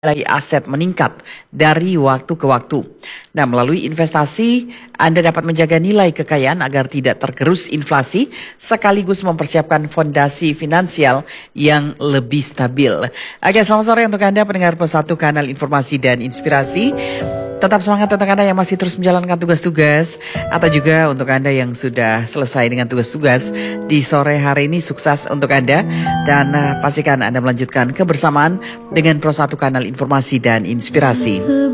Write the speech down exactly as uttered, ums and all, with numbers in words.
Lagi aset meningkat dari waktu ke waktu. Nah, melalui investasi, Anda dapat menjaga nilai kekayaan agar tidak tergerus inflasi, sekaligus mempersiapkan fondasi finansial yang lebih stabil. Oke, selamat sore untuk Anda pendengar Pesatu Kanal Informasi dan Inspirasi. Tetap semangat untuk Anda yang masih terus menjalankan tugas-tugas, atau juga untuk Anda yang sudah selesai dengan tugas-tugas di sore hari ini, sukses untuk Anda. Dan uh, pastikan Anda melanjutkan kebersamaan dengan Pro satu Kanal Informasi dan Inspirasi.